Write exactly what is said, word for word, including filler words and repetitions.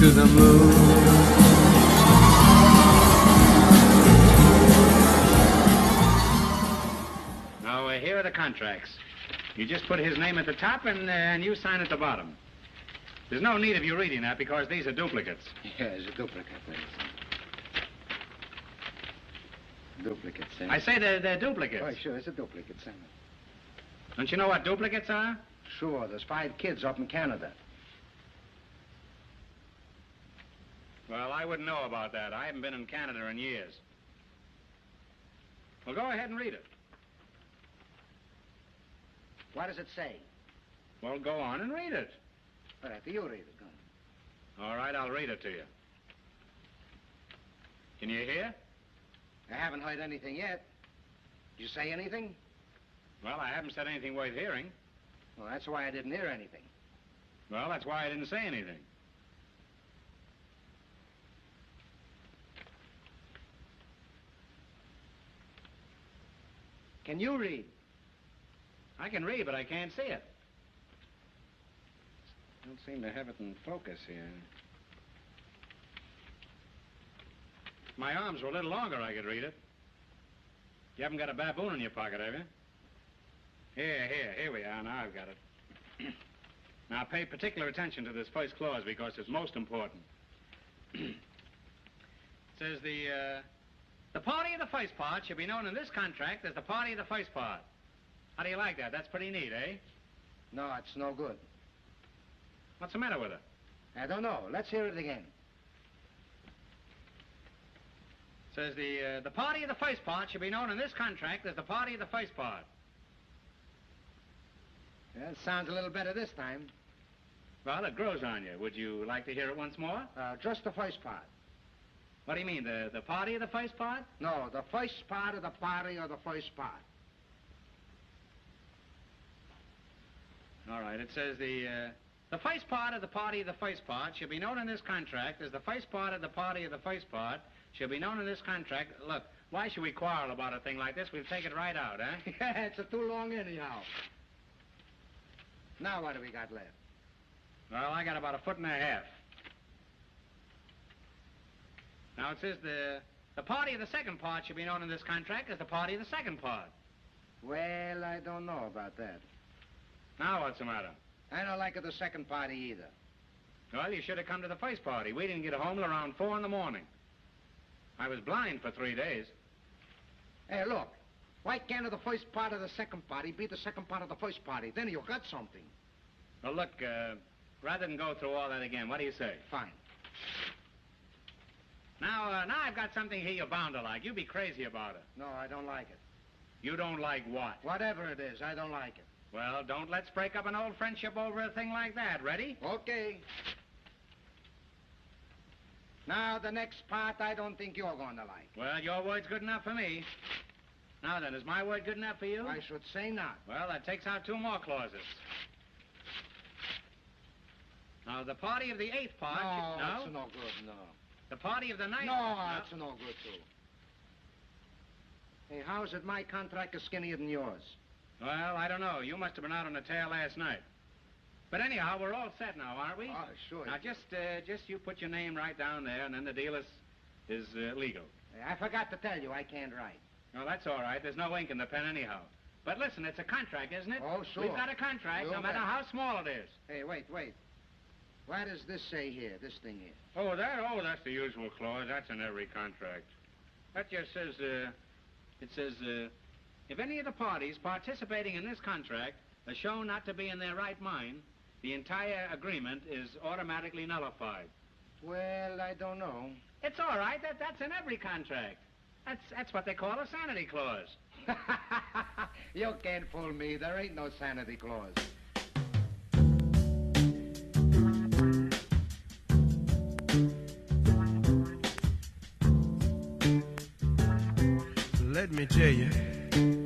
to the moon. Now, uh, here are the contracts. You just put his name at the top and, uh, and you sign at the bottom. There's no need of you reading that because these are duplicates. Yeah, it's a duplicate, please. Duplicates, eh? I say they're, they're duplicates. Oh, sure, it's a duplicate, Sam. Don't you know what duplicates are? Sure, there's five kids up in Canada. Well, I wouldn't know about that. I haven't been in Canada in years. Well, go ahead and read it. What does it say? Well, go on and read it. All right, you read it. Go on. All right, I'll read it to you. Can you hear? I haven't heard anything yet. Did you say anything? Well, I haven't said anything worth hearing. Well, that's why I didn't hear anything. Well, that's why I didn't say anything. Can you read? I can read, but I can't see it. Don't seem to have it in focus here. If my arms were a little longer, I could read it. You haven't got a baboon in your pocket, have you? Here, here, here we are. Now I've got it. Now pay particular attention to this first clause because it's most important. It says the, uh, the party of the first part should be known in this contract as the party of the first part. How do you like that? That's pretty neat, eh? No, it's no good. What's the matter with it? I don't know. Let's hear it again. It says the, uh, the party of the first part should be known in this contract as the party of the first part. Yeah, it sounds a little better this time. Well, it grows on you. Would you like to hear it once more? Uh, just the first part. What do you mean, the, the party of the first part? No, the first part of the party or the first part. All right, it says the, uh, the first part of the party of the first part should be known in this contract as the first part of the party of the first part should be known in this contract. Look, why should we quarrel about a thing like this? We'll take it right out, eh? Yeah, it's a too long anyhow. Now what do we got left? Well, I got about a foot and a half. Now it says the, the party of the second part should be known in this contract as the party of the second part. Well, I don't know about that. Now what's the matter? I don't like it the second party either. Well, you should have come to the first party. We didn't get home till around four in the morning. I was blind for three days. Hey, look. Why can't the first part of the second party be the second part of the first party? Then you got something. Well, look, uh, rather than go through all that again, what do you say? Fine. Now, uh, now I've got something here you're bound to like. You'd be crazy about it. No, I don't like it. You don't like what? Whatever it is, I don't like it. Well, don't let's break up an old friendship over a thing like that. Ready? Okay. Now, the next part I don't think you're going to like. Well, your word's good enough for me. Now then, is my word good enough for you? I should say not. Well, that takes out two more clauses. Now, the party of the eighth part... No, should, no? that's no good, no. The party of the ninth... No, that's no good, too. Hey, how's it my contract is skinnier than yours? Well, I don't know. You must have been out on the tail last night. But anyhow, we're all set now, aren't we? Oh, sure. Now, just uh, just you put your name right down there, and then the deal is, is uh, legal. Hey, I forgot to tell you, I can't write. No, that's all right. There's no ink in the pen anyhow. But listen, it's a contract, isn't it? Oh, sure. We've got a contract, You no matter bet. how small it is. Hey, wait, wait. What does this say here, this thing here? Oh, that? Oh, that's the usual clause. That's in every contract. That just says, uh, it says, uh, if any of the parties participating in this contract are shown not to be in their right mind, the entire agreement is automatically nullified. Well, I don't know. It's all right. That, that's in every contract. That's, that's what they call a sanity clause. You can't fool me. There ain't no sanity clause. Let me tell you,